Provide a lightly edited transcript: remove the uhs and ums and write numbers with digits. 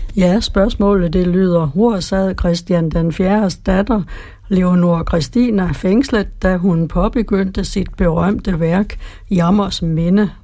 Ja, spørgsmålet det lyder, hvor sad Christian den 4. datter, Leonora Christina, fængslet, da hun påbegyndte sit berømte værk Jammers Minde.